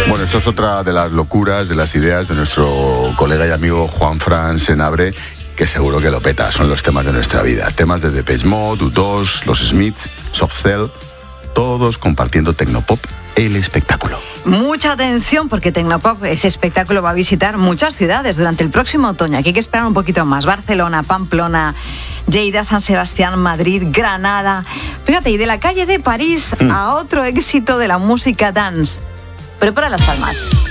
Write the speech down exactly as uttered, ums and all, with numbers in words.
Bueno, esto es otra de las locuras, de las ideas de nuestro colega y amigo Juanfran Senabre, que seguro que lo peta. Son los temas de nuestra vida. Temas de Depeche Mode, U dos, Los Smiths, Soft Cell, todos compartiendo Tecnopop, el espectáculo. Mucha atención porque Tecnopop, ese espectáculo, va a visitar muchas ciudades durante el próximo otoño. Aquí hay que esperar un poquito más. Barcelona, Pamplona, Lleida, San Sebastián, Madrid, Granada. Fíjate, y de la calle de París mm. a otro éxito de la música dance. Prepara las palmas.